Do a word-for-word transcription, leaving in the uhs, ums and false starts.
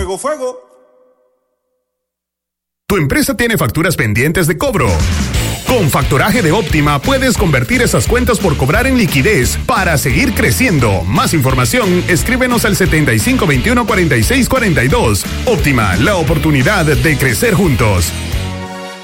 fuego, fuego. Tu empresa tiene facturas pendientes de cobro. Con Factoraje de Óptima puedes convertir esas cuentas por cobrar en liquidez para seguir creciendo. Más información, escríbenos al setenta y cinco veintiuno cuarenta y seis cuarenta y dos. Óptima, la oportunidad de crecer juntos.